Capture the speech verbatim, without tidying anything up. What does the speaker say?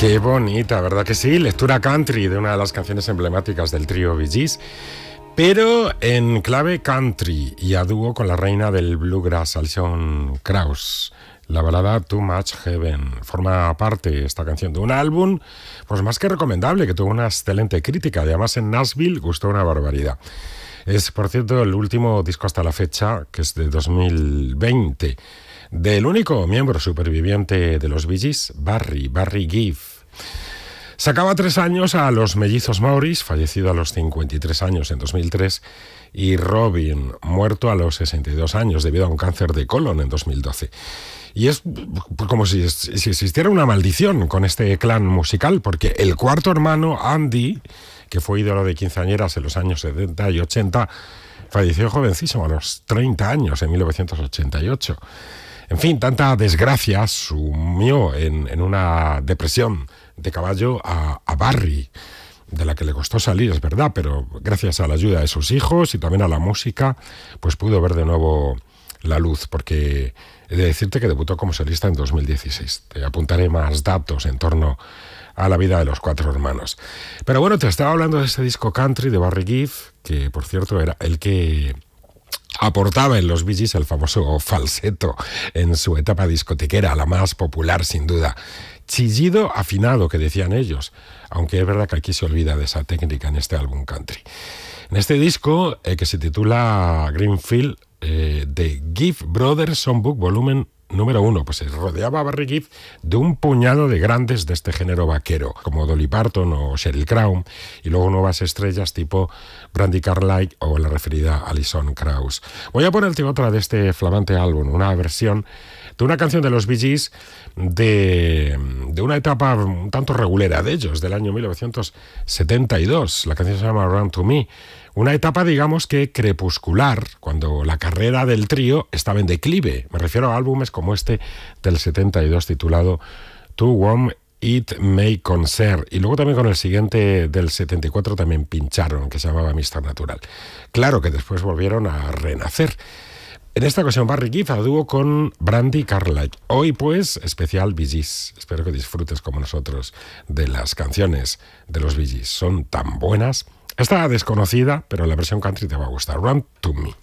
Qué bonita, ¿verdad que sí? Lectura country de una de las canciones emblemáticas del trío Bee Gees, pero en clave country y a dúo con la reina del bluegrass, Alison Krauss. La balada Too Much Heaven forma parte, esta canción, de un álbum pues más que recomendable, que tuvo una excelente crítica. Además, en Nashville gustó una barbaridad. Es, por cierto, el último disco hasta la fecha, que es de dos mil veinte, del único miembro superviviente de los Bee Gees, Barry, Barry Gibb. Sacaba tres años a los mellizos Morris, fallecido a los cincuenta y tres años en dos mil tres, y Robin, muerto a los sesenta y dos años debido a un cáncer de colon en dos mil doce. Y es como si, si existiera una maldición con este clan musical, porque el cuarto hermano, Andy, que fue ídolo de quinceañeras en los años setenta y ochenta, falleció jovencísimo, a los treinta años, en mil novecientos ochenta y ocho. En fin, tanta desgracia sumió en, en una depresión de caballo a, a Barry, de la que le costó salir, es verdad, pero gracias a la ayuda de sus hijos y también a la música, pues pudo ver de nuevo la luz, porque he de decirte que debutó como solista en dos mil dieciséis. Te apuntaré más datos en torno a la vida de los cuatro hermanos. Pero bueno, te estaba hablando de este disco country de Barry Gibb, que por cierto era el que aportaba en los Bee Gees el famoso falseto en su etapa discotequera, la más popular sin duda. Chillido afinado, que decían ellos, aunque es verdad que aquí se olvida de esa técnica en este álbum country. En este disco, eh, que se titula Greenfield, eh, de Gibb Brothers Songbook Volumen número uno, pues se rodeaba a Barry Gibb de un puñado de grandes de este género vaquero, como Dolly Parton o Sheryl Crow, y luego nuevas estrellas tipo Brandi Carlile o la referida Alison Krauss. Voy a ponerte otra de este flamante álbum, una versión de una canción de los Bee Gees de, de una etapa un tanto regulera de ellos, del año mil novecientos setenta y dos. La canción se llama Run to Me. Una etapa, digamos que crepuscular, cuando la carrera del trío estaba en declive. Me refiero a álbumes como este del setenta y dos titulado To Whom It May Concern. Y luego también con el siguiente del setenta y cuatro también pincharon, que se llamaba mister Natural. Claro que después volvieron a renacer. En esta ocasión Barry Gibb a dúo con Brandi Carlile. Hoy pues especial Bee Gees. Espero que disfrutes como nosotros de las canciones de los Bee Gees. Son tan buenas. Esta desconocida, pero la versión country te va a gustar. Run to Me.